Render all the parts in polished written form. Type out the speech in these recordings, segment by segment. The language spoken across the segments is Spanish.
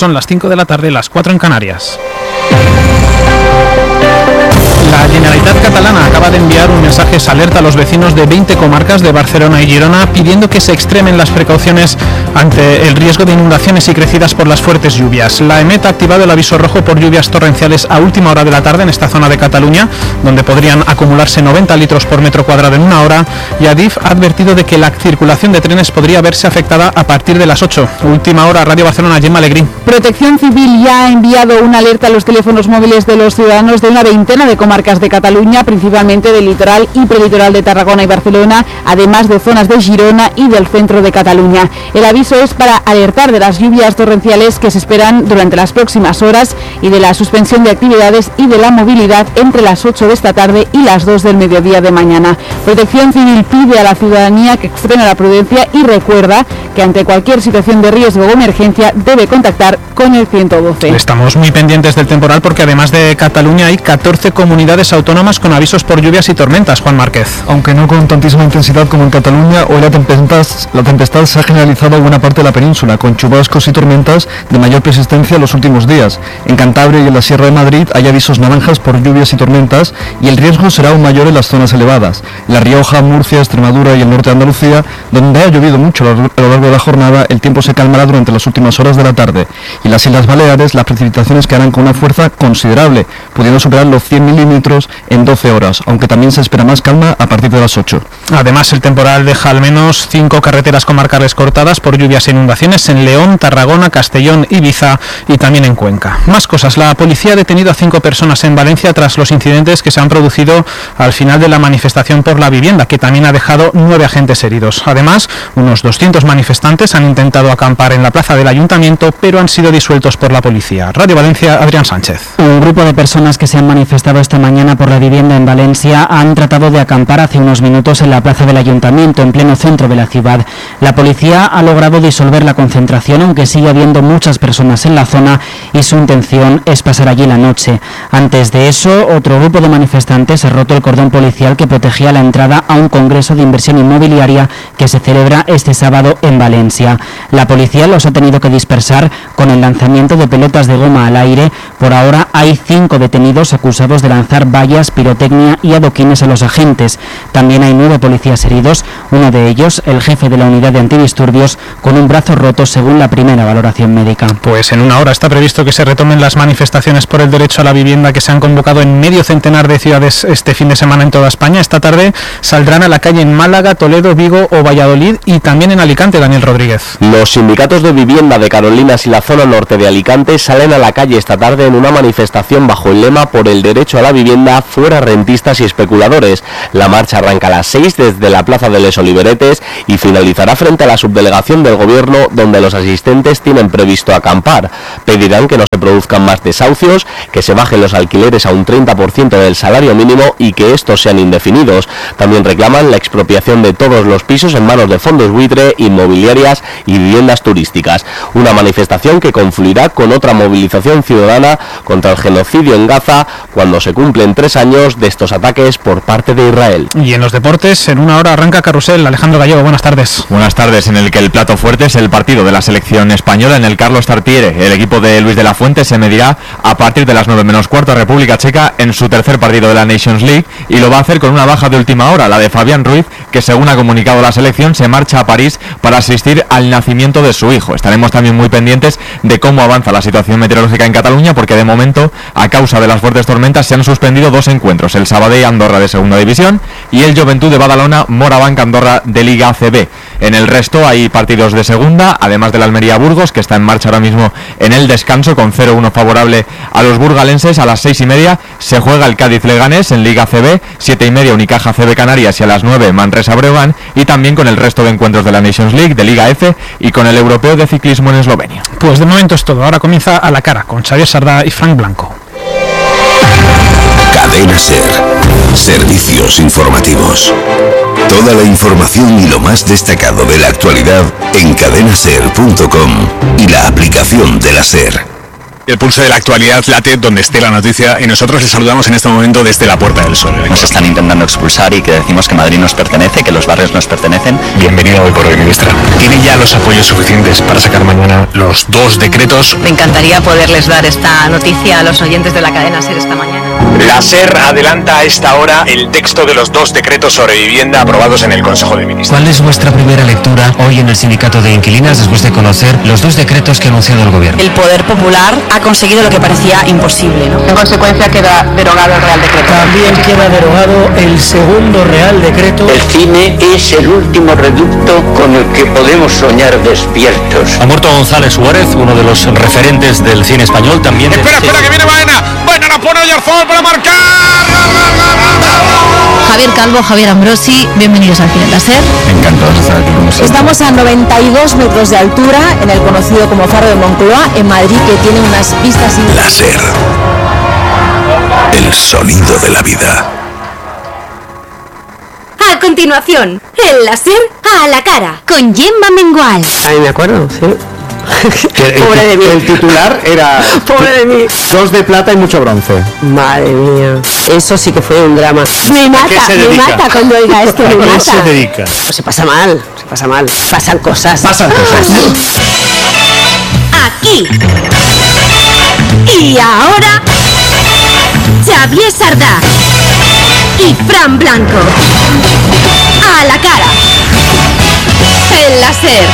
Son las 5 de la tarde, las 4 en Canarias. La Generalitat catalana acaba de enviar un mensaje de alerta a los vecinos de 20 comarcas de Barcelona y Girona pidiendo que se extremen las precauciones ante el riesgo de inundaciones y crecidas por las fuertes lluvias. La EMET ha activado el aviso rojo por lluvias torrenciales a última hora de la tarde en esta zona de Cataluña, donde podrían acumularse 90 litros por metro cuadrado en una hora, y Adif ha advertido de que la circulación de trenes podría verse afectada a partir de las 8. Última hora, Radio Barcelona, Gemma Alegrí. Protección Civil ya ha enviado una alerta a los teléfonos móviles de los ciudadanos de una veintena de comarcas de Cataluña, principalmente del litoral y prelitoral de Tarragona y Barcelona, además de zonas de Girona y del centro de Cataluña. El aviso es para alertar de las lluvias torrenciales que se esperan durante las próximas horas y de la suspensión de actividades y de la movilidad entre las 8 de esta tarde y las 2 del mediodía de mañana. Protección Civil pide a la ciudadanía que extreme la prudencia y recuerda que ante cualquier situación de riesgo o emergencia debe contactar con el 112. Estamos muy pendientes del temporal porque además de Cataluña hay 14 comunidades autónomas con avisos por lluvias y tormentas. Juan Márquez. Aunque no con tantísima intensidad como en Cataluña, hoy la tempestad se ha generalizado en buena parte de la península, con chubascos y tormentas de mayor persistencia en los últimos días. En Cantabria y en la Sierra de Madrid hay avisos naranjas por lluvias y tormentas y el riesgo será aún mayor en las zonas elevadas. La Rioja, Murcia, Extremadura y el norte de Andalucía, donde ha llovido mucho a lo largo de la jornada, el tiempo se calmará durante las últimas horas de la tarde. Y las Islas Baleares, las precipitaciones quedarán con una fuerza considerable, pudiendo superar los 100 milímetros en 12 horas, aunque también se espera más calma a partir de las 8. Además, el temporal deja al menos 5 carreteras comarcales cortadas por lluvias e inundaciones en León, Tarragona, Castellón, Ibiza y también en Cuenca. Más cosas. La policía ha detenido a 5 personas en Valencia tras los incidentes que se han producido al final de la manifestación por la vivienda, que también ha dejado 9 agentes heridos. Además, unos 200 manifestantes han intentado acampar en la plaza del ayuntamiento, pero han sido disueltos por la policía. Radio Valencia, Adrián Sánchez. Un grupo de personas que se han manifestado esta mañana por la vivienda en Valencia han tratado de acampar hace unos minutos en la plaza del ayuntamiento, en pleno centro de la ciudad. La policía ha logrado disolver la concentración, aunque sigue habiendo muchas personas en la zona y su intención es pasar allí la noche. Antes de eso, otro grupo de manifestantes ha roto el cordón policial que protegía la entrada a un congreso de inversión inmobiliaria que se celebra este sábado en Valencia. La policía los ha tenido que dispersar con el lanzamiento de pelotas de goma al aire. Por ahora hay 5 detenidos acusados de lanzar vallas, pirotecnia y adoquines a los agentes. También hay 9 policías heridos, uno de ellos, el jefe de la unidad de antidisturbios, con un brazo roto según la primera valoración médica. Pues en una hora está previsto que se retomen las manifestaciones por el derecho a la vivienda que se han convocado en medio centenar de ciudades este fin de semana en toda España. Esta tarde saldrán a la calle en Málaga, Toledo, Vigo o Valladolid y también en Alicante. Daniel Rodríguez. Los sindicatos de vivienda de Carolinas y la zona norte de Alicante salen a la calle esta tarde en una manifestación bajo el lema por el derecho a la vivienda, fuera rentistas y especuladores. La marcha arranca a las 6 desde la plaza de Les Oliveretes y finalizará frente a la subdelegación del gobierno, donde los asistentes tienen previsto acampar. Pedirán que no se produzcan más desahucios, que se bajen los alquileres a un 30% del salario mínimo y que estos sean indefinidos. También reclaman la expropiación de todos los pisos en manos de fondos buitre, inmobiliarias y viviendas turísticas. Una manifestación que confluirá con otra movilización ciudadana contra el genocidio en Gaza cuando se cumplen 3 años de estos ataques por parte de Israel. Y en los deportes, en una hora arranca Carrusel. Alejandro Gallego, buenas tardes. Buenas tardes, en el que el plato fuerte es el partido de la selección española en el Carlos Tartiere. El equipo de Luis de la Fuente se medirá a partir de las 9 menos cuarto a República Checa en su tercer partido de la Nations League y lo va a hacer con una baja de última hora, la de Fabián Ruiz, que según ha comunicado la selección se marcha a París para asistir al nacimiento de su hijo. Estaremos también muy pendientes de cómo avanza la situación meteorológica en Cataluña, porque de momento, a causa de las fuertes tormentas, se han suspendido 2 encuentros, el Sabadell Andorra de segunda división y el Joventut de Badalona Morabanc Andorra de Liga ACB. En el resto hay partidos de segunda, además del Almería Burgos, que está en marcha ahora mismo en el descanso con 0-1 favorable a los burgalenses. A las 6:30 se juega el Cádiz Leganés en Liga ACB, 7:30 Unicaja CB Canarias y a las 9 Manresa Breogán, y también con el resto de encuentros de la Nations League, de Liga F y con el Europeo de Ciclismo en Eslovenia. Pues de momento es todo. Ahora comienza A la Cara con Xavier Sardá y Frank Blanco. Cadena SER. Servicios informativos. Toda la información y lo más destacado de la actualidad en cadenaser.com y la aplicación de la SER. El pulso de la actualidad late donde esté la noticia y nosotros les saludamos en este momento desde la Puerta del Sol. Nos están intentando expulsar y que decimos que Madrid nos pertenece, que los barrios nos pertenecen. Bienvenido hoy por hoy, ministra. ¿Tiene ya los apoyos suficientes para sacar mañana los 2 decretos? Me encantaría poderles dar esta noticia a los oyentes de la cadena SER esta mañana. La SER adelanta a esta hora el texto de los 2 decretos sobre vivienda aprobados en el Consejo de Ministros. ¿Cuál es vuestra primera lectura hoy en el Sindicato de Inquilinas después de conocer los 2 decretos que ha anunciado el Gobierno? El poder popular ha conseguido lo que parecía imposible, ¿no? En consecuencia queda derogado el Real Decreto. También queda derogado el segundo Real Decreto. El cine es el último reducto con el que podemos soñar despiertos. Ha muerto González Suárez, uno de los referentes del cine español también. Espera, que viene Baena. Baena la pone Oyarzabal para marcar. Javier Calvo, Javier Ambrosi, bienvenidos al Cine Láser. Encantados de estar aquí con nosotros. Estamos a 92 metros de altura en el conocido como Faro de Moncloa, en Madrid, que tiene unas vistas Láser. El sonido de la vida. A continuación, el láser a la cara, con Gemma Mengual. Ay, me acuerdo, sí. Pobre de mí. El titular era Pobre de mí. 2 de plata y mucho bronce. Madre mía, eso sí que fue un drama. Me mata cuando oiga esto, me mata. ¿A qué se dedica? Pues se pasa mal. Pasan cosas. Aquí. Y ahora, Xavier Sardá y Fran Blanco. A la cara. El láser.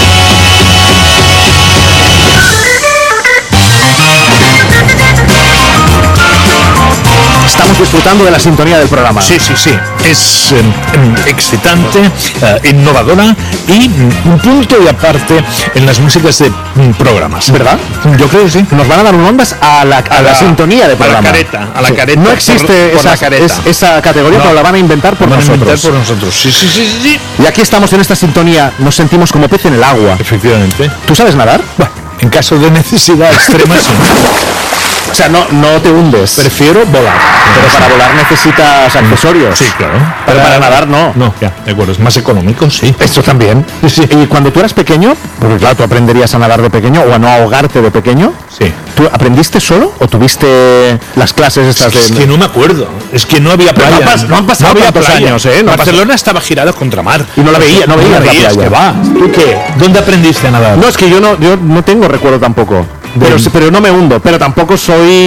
Estamos disfrutando de la sintonía del programa. Sí. Es excitante, innovadora y un punto y aparte en las músicas de programas. ¿Verdad? Yo creo que sí. Nos van a dar un ondas a la sintonía del programa. A la careta. No existe esa categoría, pero la van a inventar por nosotros. Sí. Y aquí estamos en esta sintonía, nos sentimos como pez en el agua. Efectivamente. ¿Tú sabes nadar? Bueno, en caso de necesidad extrema, sí. O sea, no te hundes. Prefiero volar. Pero para volar necesitas accesorios. Sí, claro. Pero para nadar no. No, ya, de acuerdo. Es más económico, sí. Esto también. Sí. Y cuando tú eras pequeño, porque claro, tú aprenderías a nadar de pequeño o a no ahogarte de pequeño. Sí. ¿Tú aprendiste solo o tuviste las clases estas de...? Es que no me acuerdo. Es que no había playa. No han pasado tantos años, ¿eh? Barcelona estaba girada contra mar. Y no la veías la playa. ¿Qué va? ¿Tú qué? ¿Dónde aprendiste a nadar? No, es que yo no tengo recuerdo tampoco. Pero no me hundo, pero tampoco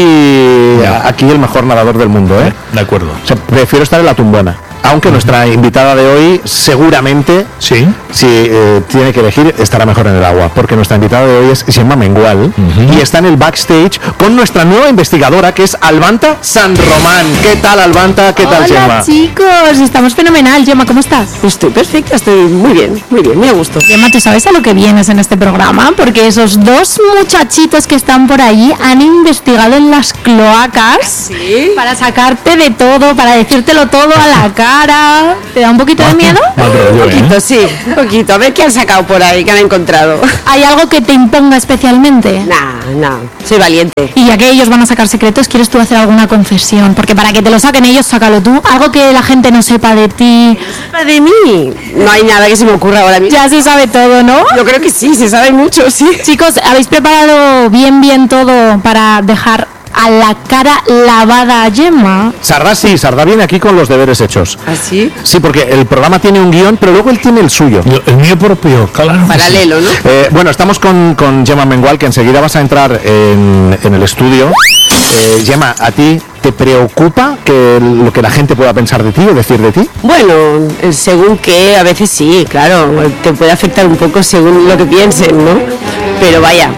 soy aquí el mejor nadador del mundo, ¿eh? De acuerdo. O sea, prefiero estar en la tumbona. Aunque nuestra invitada de hoy seguramente, si tiene que elegir, estará mejor en el agua, porque nuestra invitada de hoy es Gemma Mengual y está en el backstage con nuestra nueva investigadora, que es Albanta San Román. ¿Qué tal, Albanta? ¿Qué tal, Gemma? Hola, chicos, estamos fenomenal. Gemma, ¿cómo estás? Estoy perfecta, estoy muy bien, muy a gusto. Gemma, ¿tú sabes a lo que vienes en este programa? Porque esos 2 muchachitos que están por ahí han investigado en las cloacas para sacarte de todo, para decírtelo todo a la cara. ¿Te da un poquito de miedo? Un poquito, sí, un poquito. A ver qué han sacado por ahí, qué han encontrado. ¿Hay algo que te imponga especialmente? No, soy valiente. Y ya que ellos van a sacar secretos, ¿quieres tú hacer alguna confesión? Porque para que te lo saquen ellos, sácalo tú. Algo que la gente no sepa de ti. ¿Sepa de mí? No hay nada que se me ocurra ahora mismo. Ya se sabe todo, ¿no? Yo creo que sí, se sabe mucho, sí. Chicos, ¿habéis preparado bien todo para dejar a la cara lavada a Gemma? Sardá viene aquí con los deberes hechos. ¿Ah, sí? Sí, porque el programa tiene un guión, pero luego él tiene el suyo. El mío propio, claro. Paralelo, ¿no? Bueno, estamos con Gemma Mengual, que enseguida vas a entrar en el estudio. Gemma, ¿a ti te preocupa lo que la gente pueda pensar de ti o decir de ti? Bueno, según que a veces sí, claro, te puede afectar un poco según lo que piensen, ¿no? Pero vaya,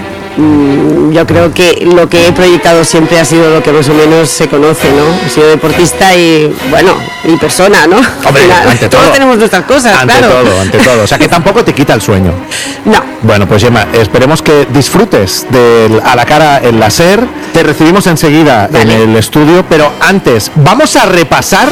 yo creo que lo que he proyectado siempre ha sido lo que más o menos se conoce, ¿no? He sido deportista y, bueno, y persona, ¿no? Hombre, ante todo. Todos tenemos nuestras cosas, ante todo. O sea, que tampoco te quita el sueño. No. Bueno, pues Gemma, esperemos que disfrutes a la cara el láser. Te recibimos enseguida en el estudio, pero antes, vamos a repasar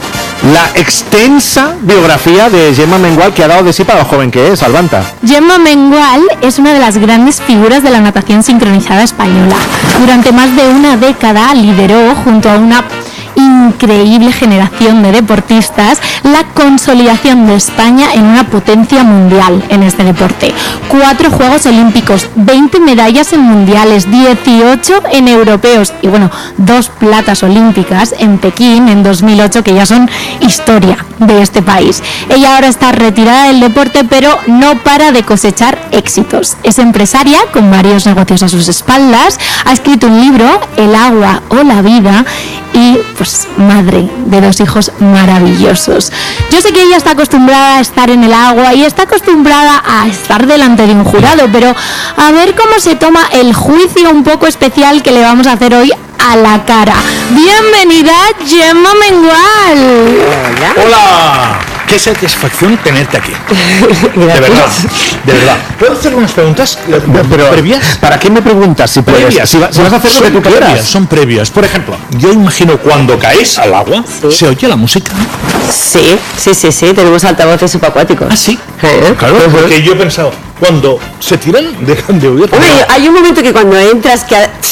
la extensa biografía de Gemma Mengual, que ha dado de sí para lo joven que es, Albanta. Gemma Mengual es una de las grandes figuras de la natación sincronizada española. Durante más de una década lideró, junto a una increíble generación de deportistas, la consolidación de España en una potencia mundial en este deporte. 4 Juegos Olímpicos, 20 medallas en mundiales, 18 en europeos y bueno, 2 platas olímpicas en Pekín en 2008, que ya son historia de este país. Ella ahora está retirada del deporte, pero no para de cosechar éxitos. Es empresaria con varios negocios a sus espaldas, ha escrito un libro, El agua o la vida, y pues madre de 2 hijos maravillosos. Yo sé que ella está acostumbrada a estar en el agua y está acostumbrada a estar delante de un jurado, pero a ver cómo se toma el juicio un poco especial que le vamos a hacer hoy a la cara. Bienvenida, Gemma Mengual. Hola. Qué satisfacción tenerte aquí. De verdad. ¿Puedo hacer unas preguntas previas? ¿Para qué me preguntas si puedes? Si vas a hacer lo que tú quieras. Son previas. Por ejemplo, yo imagino cuando caes al agua, ¿se oye la música? Sí. Tenemos altavoces subacuáticos. ¿Ah, sí? Claro, porque yo he pensado, cuando se tiran, dejan de oír. Hombre, hay un momento que cuando entras,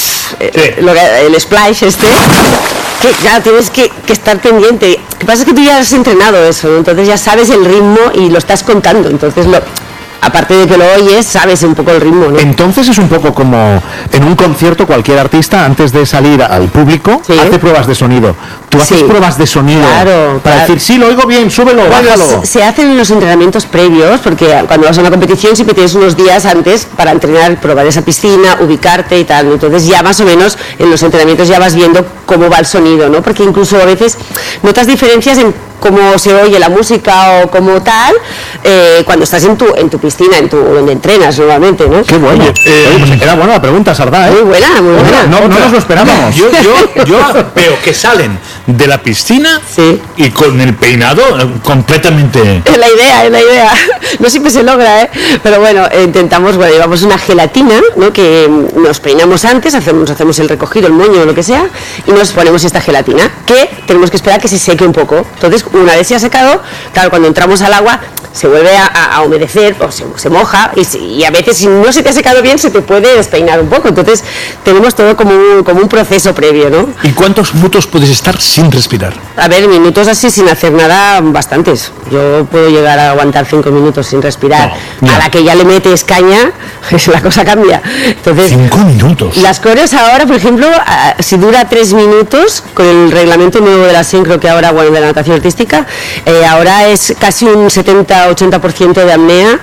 el splash que ya tienes que estar pendiente. Lo que pasa es que tú ya has entrenado eso, ¿no? Entonces ya sabes el ritmo y lo estás contando. Entonces, aparte de que lo oyes, sabes un poco el ritmo, ¿no? Entonces es un poco como en un concierto, cualquier artista antes de salir al público hace pruebas de sonido. Tú haces pruebas de sonido para decir, sí, lo oigo bien, súbelo, bájalo. Se hacen los entrenamientos previos, porque cuando vas a una competición siempre tienes unos días antes para entrenar, probar esa piscina, ubicarte y tal. Entonces ya más o menos en los entrenamientos ya vas viendo cómo va el sonido, ¿no? Porque incluso a veces notas diferencias en cómo se oye la música o como tal cuando estás en tu piscina, donde entrenas nuevamente, ¿no? Qué bueno. Pues era buena la pregunta, Sardá, ¿eh? Muy buena. No nos lo esperábamos. Yo veo que salen de la piscina y con el peinado completamente... Es la idea. No siempre se logra, ¿eh? Pero bueno, intentamos, llevamos una gelatina, ¿no? Que nos peinamos antes, hacemos el recogido, el moño o lo que sea, y nos ponemos esta gelatina, que tenemos que esperar que se seque un poco. Entonces, una vez se ha secado, claro, cuando entramos al agua se vuelve a humedecer o se moja y a veces si no se te ha secado bien se te puede despeinar un poco. Entonces tenemos todo como un proceso previo, ¿no? ¿Y cuántos minutos puedes estar sin respirar? A ver, minutos así sin hacer nada, bastantes. Yo puedo llegar a aguantar 5 minutos sin respirar. A la que ya le metes caña, la cosa cambia. Entonces, 5 minutos. Las coreos ahora, por ejemplo, si dura 3 minutos, con el reglamento nuevo de la sincro que ahora, de la natación artística, ahora es casi un 70-80% de apnea.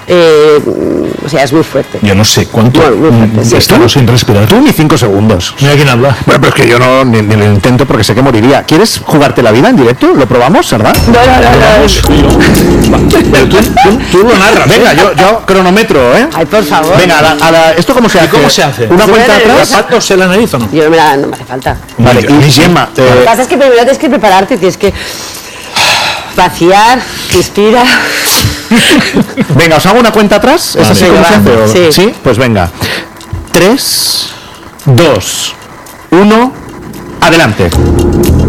O sea, es muy fuerte. Yo no sé cuánto estamos sin respirar. Tú ni 5 segundos. Mira quién habla. Bueno, pero es que yo ni lo intento porque sé que moriría. ¿Quieres jugarte la vida en directo? ¿Lo probamos, Sardá? No. Pero tú lo narras. Venga, yo cronometro, ¿eh? Ay, por favor. Venga, ¿esto cómo se hace? ¿Cómo se hace? ¿Una cuenta atrás? ¿Zapatos en la nariz o no? Yo no me hace falta. Vale, y Gemma. Lo que pasa es que primero tienes que prepararte, tienes que vaciar, inspira. Venga, ¿os hago una cuenta atrás? Vale. ¿Esa sí cómo se hace? Sí. Sí, pues venga. 3, 2, 1, adelante.